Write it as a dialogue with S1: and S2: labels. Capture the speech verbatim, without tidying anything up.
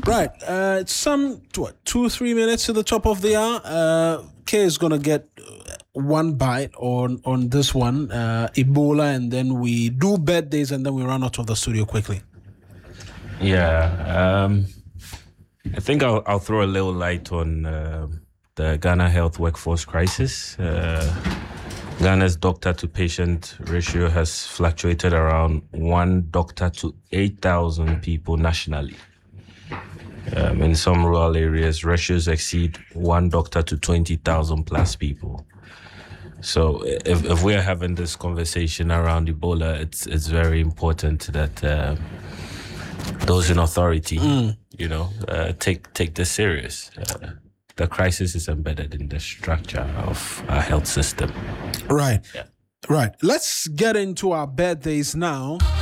S1: Right. Uh, it's some, what, two, three minutes to the top of the hour. Uh, K is going to get one bite on, on this one, uh, Ebola, and then we do birthdays, and then we run out of the studio quickly.
S2: Yeah. Um, I think I'll, I'll throw a little light on uh, the Ghana health workforce crisis. Uh, Ghana's doctor-to-patient ratio has fluctuated around one doctor to eight thousand people nationally. Um, in some rural areas, ratios exceed one doctor to twenty thousand plus people. So if, if we're having this conversation around Ebola, it's it's very important that uh, those in authority, mm. you know, uh, take take this serious. Uh, the crisis is embedded in the structure of our health system.
S1: Right.
S2: Yeah.
S1: Right. Let's get into our birthdays now.